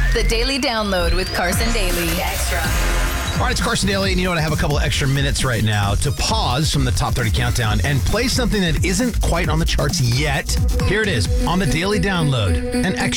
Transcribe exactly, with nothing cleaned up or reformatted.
The Daily Download with Carson Daly. Extra. All right, it's Carson Daly, and you know what? I have a couple of extra minutes right now to pause from the Top thirty Countdown and play something that isn't quite on the charts yet. Here it is on the Daily Download, an extra.